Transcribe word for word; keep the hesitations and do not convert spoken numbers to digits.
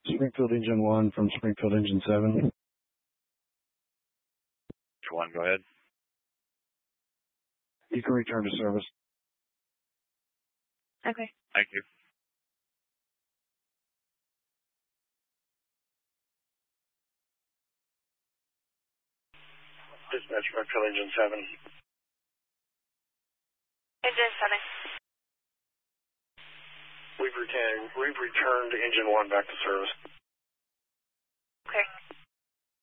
Springfield Engine one from Springfield Engine seven. Engine one, go ahead. You can return to service. Okay. Thank you. Dispatch Springfield Engine seven. Engine seven. We've returned, we've returned Engine one back to service. Okay.